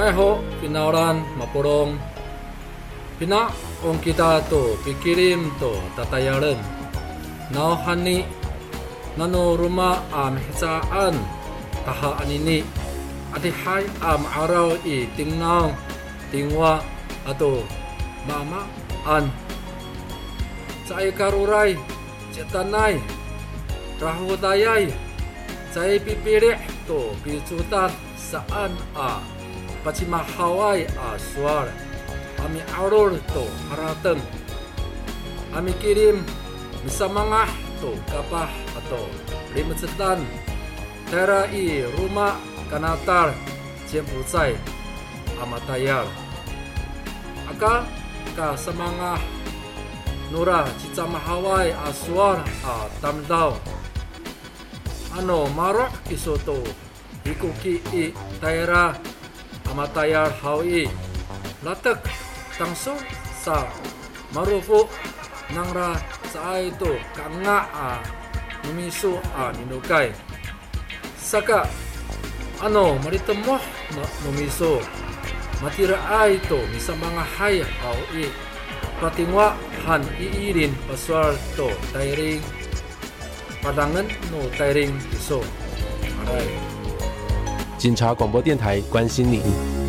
Ngaho pinauran mapurong pina ong kita to pikirim to tatayaran nao hani nano ruma am hitsaan taha anini adihay am araw I tingnaw tingwa ato mama an sa karuray cetanay rahudayay sa pipiri to picutat saan pacimahaway suar ami aror to harateng ami kirim bisa mangah to kapah atau limetan tera I rumah kanatar jempusai amatayar aka ka samangah nura cicamahaway suar tamdaw ano marok isoto ikuki I tera amatayar hawi latek tangso sa marufu nangra sa ito kanga numiso ninukay saka ano maritemoh numiso matira ito misa mga hay hawi patingwa han iirin paswar to tairing padangan no tairing iso aray 警察广播电台关心您。